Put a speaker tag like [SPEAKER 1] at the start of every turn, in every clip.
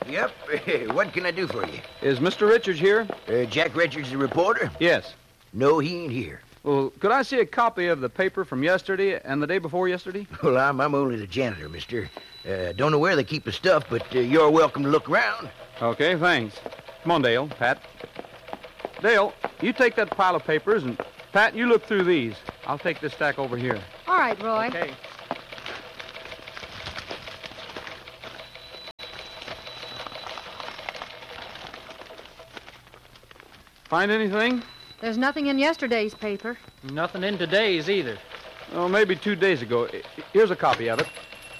[SPEAKER 1] Yep. What can I do for you?
[SPEAKER 2] Is Mr. Richards here?
[SPEAKER 1] Jack Richards, the reporter?
[SPEAKER 2] Yes.
[SPEAKER 1] No, he ain't here.
[SPEAKER 2] Well, could I see a copy of the paper from yesterday and the day before yesterday?
[SPEAKER 1] Well, I'm only the janitor, mister. Don't know where they keep the stuff, but you're welcome to look around.
[SPEAKER 2] Okay, thanks. Come on, Dale. Pat. Dale, you take that pile of papers, and Pat, you look through these. I'll take this stack over here.
[SPEAKER 3] All right, Roy.
[SPEAKER 2] Okay. Find anything?
[SPEAKER 3] There's nothing in yesterday's paper.
[SPEAKER 4] Nothing in today's either.
[SPEAKER 2] Oh, maybe 2 days ago. Here's a copy of it.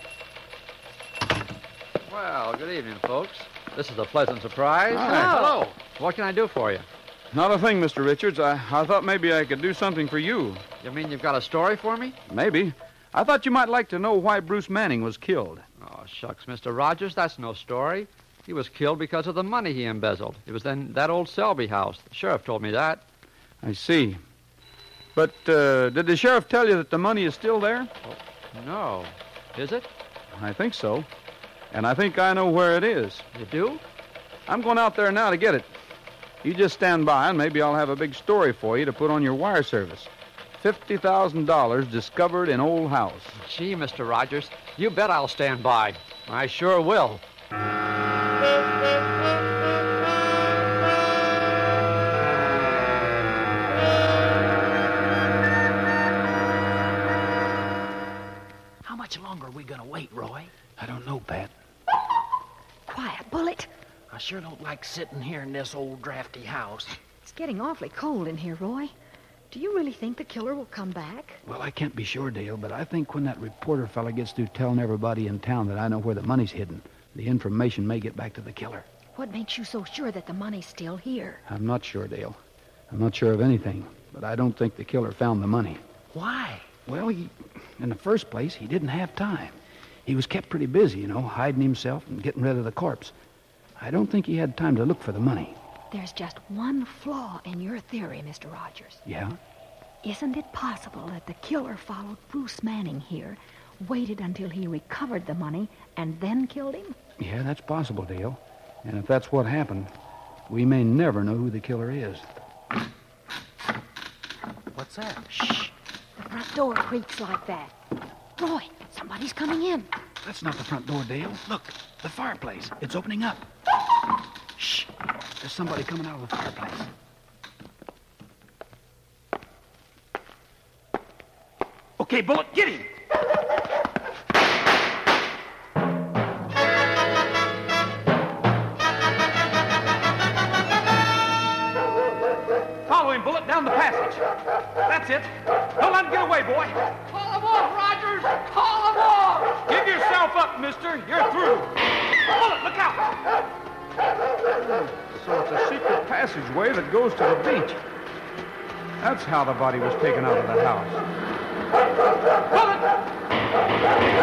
[SPEAKER 5] Well, good evening, folks. This is a pleasant surprise.
[SPEAKER 2] Hi.
[SPEAKER 5] Hello. What can I do for you?
[SPEAKER 2] Not a thing, Mr. Richards. I thought maybe I could do something for you.
[SPEAKER 5] You mean you've got a story for me?
[SPEAKER 2] Maybe. I thought you might like to know why Bruce Manning was killed.
[SPEAKER 5] Oh, shucks, Mr. Rogers, that's no story. He was killed because of the money he embezzled. It was in that old Selby house. The sheriff told me that.
[SPEAKER 2] I see. But did the sheriff tell you that the money is still there?
[SPEAKER 5] No. Is it?
[SPEAKER 2] I think so. And I think I know where it is.
[SPEAKER 5] You do?
[SPEAKER 2] I'm going out there now to get it. You just stand by, and maybe I'll have a big story for you to put on your wire service. $50,000 discovered in old house.
[SPEAKER 5] Gee, Mr. Rogers, you bet I'll stand by. I sure will.
[SPEAKER 4] How much longer are we going to wait, Roy?
[SPEAKER 6] I don't know, Pat.
[SPEAKER 3] Quiet, Bullet.
[SPEAKER 4] I sure don't like sitting here in this old drafty house.
[SPEAKER 3] It's getting awfully cold in here, Roy. Do you really think the killer will come back?
[SPEAKER 6] Well, I can't be sure, Dale, but I think when that reporter fella gets through telling everybody in town that I know where the money's hidden, the information may get back to the killer.
[SPEAKER 3] What makes you so sure that the money's still here?
[SPEAKER 6] I'm not sure, Dale. I'm not sure of anything, but I don't think the killer found the money.
[SPEAKER 4] Why?
[SPEAKER 6] Well, in the first place, he didn't have time. He was kept pretty busy, hiding himself and getting rid of the corpse. I don't think he had time to look for the money.
[SPEAKER 3] There's just one flaw in your theory, Mr. Rogers.
[SPEAKER 6] Yeah?
[SPEAKER 3] Isn't it possible that the killer followed Bruce Manning here, waited until he recovered the money, and then killed him?
[SPEAKER 6] Yeah, that's possible, Dale. And if that's what happened, we may never know who the killer is.
[SPEAKER 4] What's that?
[SPEAKER 3] Shh! The front door creaks like that. Roy, somebody's coming in.
[SPEAKER 6] That's not the front door, Dale. Look, the fireplace. It's opening up. Shh! There's somebody coming out of the fireplace. Okay, Bullet, get him!
[SPEAKER 2] Follow him, Bullet, down the passage. That's it. Don't let him get away, boy.
[SPEAKER 4] Call him off, Rogers! Call him off!
[SPEAKER 2] Give yourself up, mister. You're through. Bullet, look out! So it's a secret passageway that goes to the beach. That's how the body was taken out of the house. Bullet!